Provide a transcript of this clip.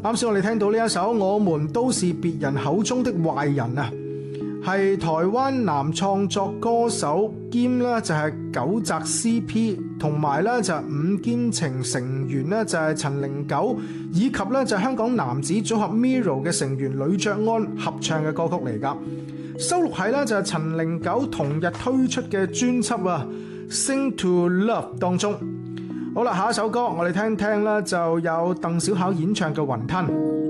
啱先我哋聽到呢一首《我們都是別人口中的壞人》啊，係台灣男創作歌手兼咧就係九澤 CP 同埋咧就係五堅情成員咧就係陳零九以及咧就係香港男子組合 Mirror 嘅成員呂爵安合唱嘅歌曲嚟㗎，收錄喺咧就係陳零九同日推出嘅專輯啊《Sing to Love》當中。好啦，下一首歌我哋聽聽啦，就有鄧小巧演唱嘅《雲吞》。